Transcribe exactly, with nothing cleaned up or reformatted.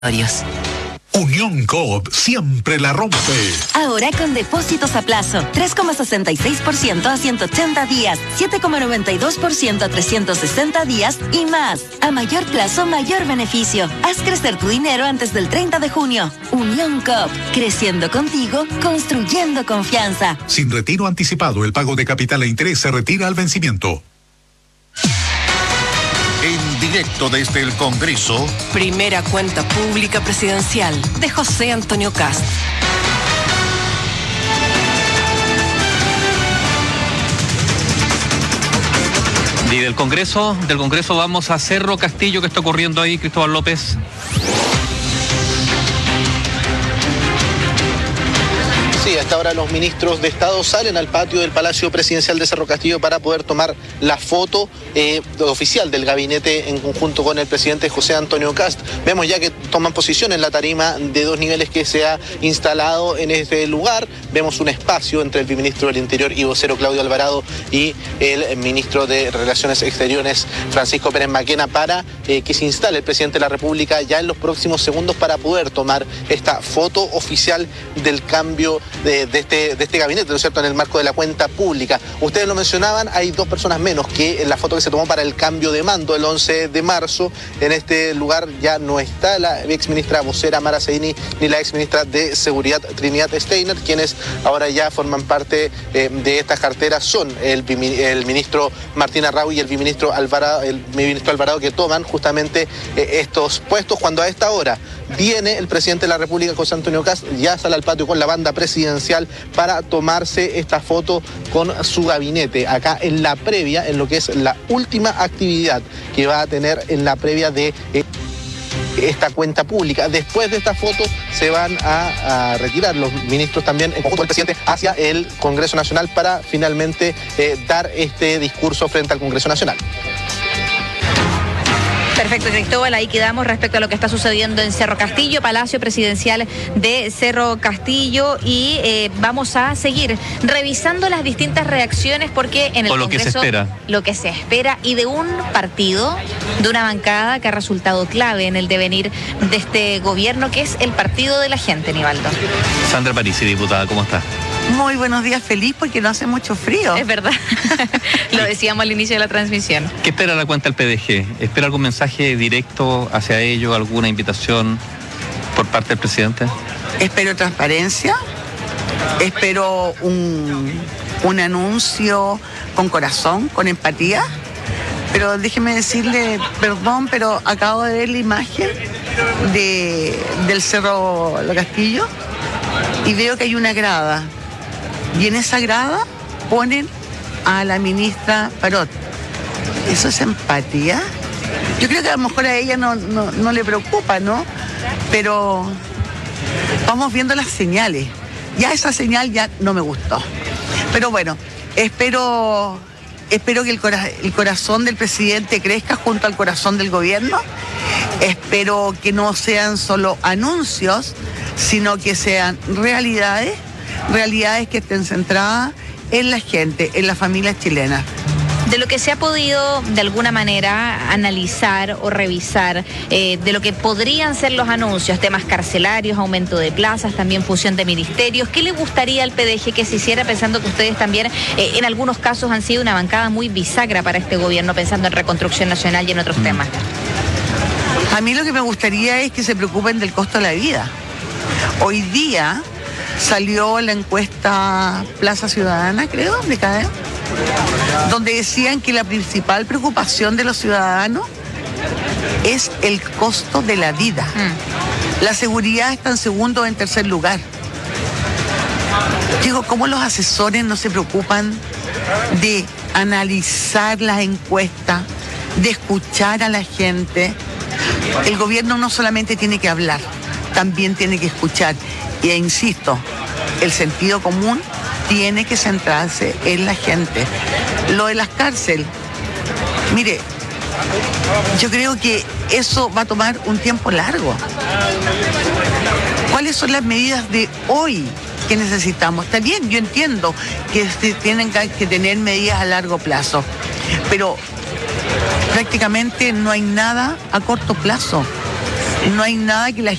Unión Coop siempre la rompe. Ahora con depósitos a plazo, tres coma sesenta y seis por ciento a ciento ochenta días, siete coma noventa y dos por ciento a trescientos sesenta días y más. A mayor plazo, mayor beneficio. Haz crecer tu dinero antes del treinta de junio. Unión Coop, creciendo contigo, construyendo confianza. Sin retiro anticipado, el pago de capital e interés se retira al vencimiento. En directo desde el Congreso. Primera cuenta pública presidencial de José Antonio Kast. Y del Congreso, del Congreso vamos a Cerro Castillo. ¿Qué está ocurriendo ahí, Cristóbal López? Sí, hasta ahora los ministros de Estado salen al patio del Palacio Presidencial de Cerro Castillo para poder tomar la foto eh, oficial del gabinete en conjunto con el presidente José Antonio Kast. Vemos ya que toman posición en la tarima de dos niveles que se ha instalado en este lugar. Vemos un espacio entre el viceministro del Interior y vocero Claudio Alvarado y el ministro de Relaciones Exteriores Francisco Pérez Maquena para eh, que se instale el presidente de la República ya en los próximos segundos para poder tomar esta foto oficial del cambio De, de, este, de este gabinete, ¿no es cierto?, en el marco de la cuenta pública. Ustedes lo mencionaban, hay dos personas menos que en la foto que se tomó para el cambio de mando el once de marzo. En este lugar ya no está la exministra vocera Mara Seguini ni la exministra de Seguridad Trinidad Steiner, quienes ahora ya forman parte eh, de estas carteras son el, el ministro Martín Arrau y el viceministro Alvarado, el ministro Alvarado, que toman justamente eh, estos puestos cuando a esta hora viene el presidente de la República, José Antonio Kast, ya sale al patio con la banda presidencial para tomarse esta foto con su gabinete, acá en la previa, en lo que es la última actividad que va a tener en la previa de eh, esta cuenta pública. Después de esta foto se van a, a retirar los ministros también en conjunto del presidente hacia el Congreso Nacional para finalmente eh, dar este discurso frente al Congreso Nacional. Perfecto, Cristóbal, ahí quedamos respecto a lo que está sucediendo en Cerro Castillo, Palacio Presidencial de Cerro Castillo, y eh, vamos a seguir revisando las distintas reacciones porque en el o lo Congreso, que se espera. Lo que se espera y de un partido, de una bancada que ha resultado clave en el devenir de este gobierno, que es el Partido de la Gente, Nivaldo. Sandra Parisi, diputada, ¿cómo está? Muy buenos días, feliz porque no hace mucho frío. Es verdad, lo decíamos al inicio de la transmisión. ¿Qué espera la cuenta del P D G? ¿Espera algún mensaje directo hacia ello, alguna invitación por parte del presidente? Espero transparencia, espero un, un anuncio con corazón, con empatía, pero déjeme decirle, perdón, pero acabo de ver la imagen de, del Cerro Lo Castillo y veo que hay una grada. Y en esa grada ponen a la ministra Parot. ¿Eso es empatía? Yo creo que a lo mejor a ella no, no, no le preocupa, ¿no? Pero vamos viendo las señales. Ya esa señal ya no me gustó. Pero bueno, espero, espero que el, cora, el corazón del presidente crezca junto al corazón del gobierno. Espero que no sean solo anuncios, sino que sean realidades. realidades que estén centradas en la gente, en las familias chilenas. De lo que se ha podido de alguna manera analizar o revisar, eh, de lo que podrían ser los anuncios, temas carcelarios, aumento de plazas, también fusión de ministerios, ¿qué le gustaría al P D G que se hiciera, pensando que ustedes también eh, en algunos casos han sido una bancada muy bisagra para este gobierno, pensando en reconstrucción nacional y en otros mm. temas? A mí lo que me gustaría es que se preocupen del costo de la vida. Hoy día salió la encuesta Plaza Ciudadana, creo, de CADEM, donde decían que la principal preocupación de los ciudadanos es el costo de la vida. Mm. La seguridad está en segundo o en tercer lugar. Digo, ¿cómo los asesores no se preocupan de analizar las encuestas, de escuchar a la gente? El gobierno no solamente tiene que hablar, también tiene que escuchar. E insisto, el sentido común tiene que centrarse en la gente. Lo de las cárceles, mire, yo creo que eso va a tomar un tiempo largo. ¿Cuáles son las medidas de hoy que necesitamos? Está bien, yo entiendo que se tienen que tener medidas a largo plazo, pero prácticamente no hay nada a corto plazo. No hay nada que la